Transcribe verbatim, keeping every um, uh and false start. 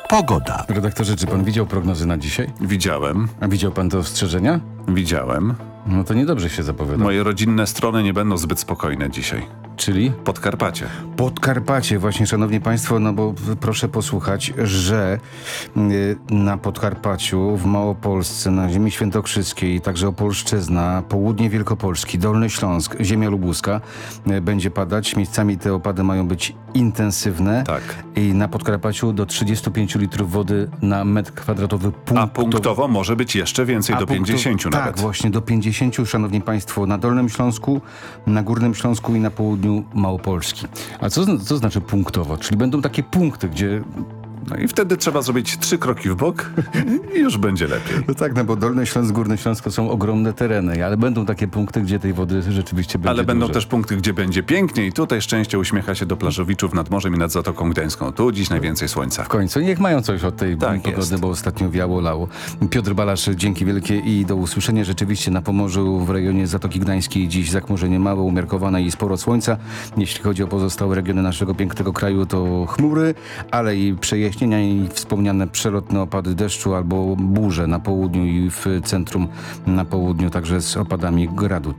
Pogoda. Redaktorze, czy pan widział prognozy na dzisiaj? Widziałem, A widział pan te ostrzeżenia? widziałem. No to niedobrze się zapowiada. Moje rodzinne strony nie będą zbyt spokojne dzisiaj. Czyli? Podkarpacie. Podkarpacie, właśnie, szanowni państwo, no bo proszę posłuchać, że y, na Podkarpaciu, w Małopolsce, na ziemi świętokrzyskiej, także Opolszczyzna, południe Wielkopolski, Dolny Śląsk, ziemia lubuska, y, będzie padać. Miejscami te opady mają być intensywne. Tak. I na Podkarpaciu do trzydziestu pięciu litrów wody na metr kwadratowy punktowo. A punktowo może być jeszcze więcej, A do punktu- pięćdziesięciu Tak, nawet. właśnie, do pięćdziesięciu, szanowni państwo, na Dolnym Śląsku, na Górnym Śląsku i na południu Małopolski. A co, co znaczy punktowo? Czyli będą takie punkty, gdzie... No i wtedy trzeba zrobić trzy kroki w bok i już będzie lepiej. No tak, no bo Dolny Śląsk, Górny Śląsk to są ogromne tereny, ale będą takie punkty, gdzie tej wody rzeczywiście będzie Ale będą dużo. też punkty, gdzie będzie pięknie i tutaj szczęście uśmiecha się do plażowiczów nad morzem i nad Zatoką Gdańską. Tu dziś najwięcej słońca. W końcu niech mają coś od tej Tak pogody, jest. bo ostatnio wiało, lało. Piotr Balasz, dzięki wielkie i do usłyszenia. Rzeczywiście na Pomorzu, w rejonie Zatoki Gdańskiej dziś zachmurzenie małe, umiarkowane i sporo słońca. Jeśli chodzi o pozostałe regiony naszego pięknego kraju, to chmury, ale i przejaśnienia i wspomniane przelotne opady deszczu albo burze na południu i w centrum na południu, także z opadami gradu.